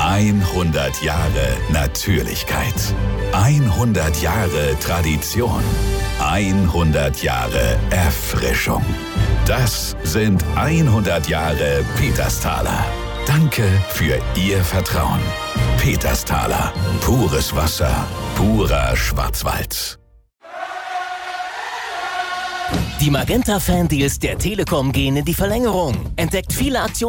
100 Jahre Natürlichkeit. 100 Jahre Tradition. 100 Jahre Erfrischung. Das sind 100 Jahre Petersthaler. Danke für Ihr Vertrauen. Petersthaler. Pures Wasser. Purer Schwarzwald. Die Magenta-Fan-Deals der Telekom gehen in die Verlängerung. Entdeckt viele Aktionen